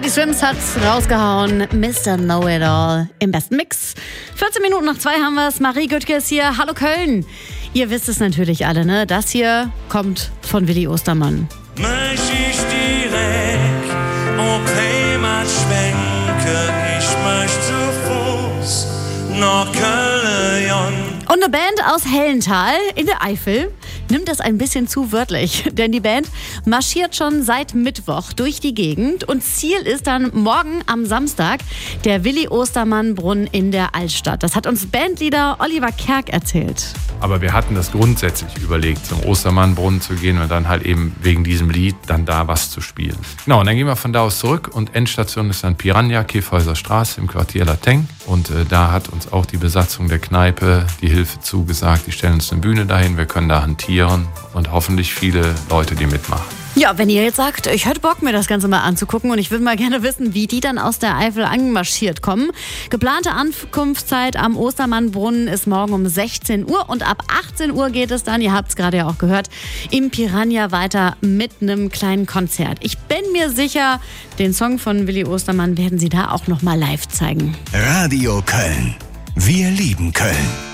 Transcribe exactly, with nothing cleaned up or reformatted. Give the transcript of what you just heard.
Teddy Swims hat rausgehauen, Mister Know-It-All im besten Mix. vierzehn Minuten nach zwei haben wir es. Marie Göttke ist hier. Hallo Köln. Ihr wisst es natürlich alle, ne? Das hier kommt von Willi Ostermann. Möcht ich direkt auf Heimat schwenken, ich möchte zu Fuß nach Köln. Und eine Band aus Hellenthal in der Eifel nimmt das ein bisschen zu wörtlich, denn die Band marschiert schon seit Mittwoch durch die Gegend und Ziel ist dann morgen am Samstag der Willi Ostermann Brunnen in der Altstadt. Das hat uns Bandleader Oliver Kerk erzählt. Aber wir hatten das grundsätzlich überlegt, zum Ostermannbrunnen zu gehen und dann halt eben wegen diesem Lied dann da was zu spielen. Genau, und dann gehen wir von da aus zurück und Endstation ist dann Piranha, Käfhäuser Straße im Quartier Lateng. Und äh, da hat uns auch die Besatzung der Kneipe die Hilfe zugesagt. Die stellen uns eine Bühne dahin, wir können da hantieren und hoffentlich viele Leute, die mitmachen. Ja, wenn ihr jetzt sagt, ich hätte Bock, mir das Ganze mal anzugucken und ich würde mal gerne wissen, wie die dann aus der Eifel anmarschiert kommen. Geplante Ankunftszeit am Ostermannbrunnen ist morgen um sechzehn Uhr und ab achtzehn Uhr geht es dann, ihr habt es gerade ja auch gehört, im Piranha weiter mit einem kleinen Konzert. Ich bin mir sicher, den Song von Willi Ostermann werden sie da auch noch mal live zeigen. Radio Köln. Wir lieben Köln.